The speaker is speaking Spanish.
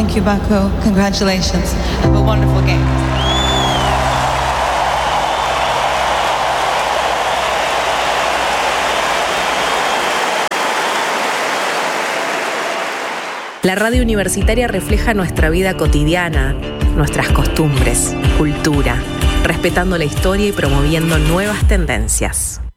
Thank you, Baku. Congratulations. Have a wonderful game. La radio universitaria refleja nuestra vida cotidiana, nuestras costumbres, cultura, respetando la historia y promoviendo nuevas tendencias.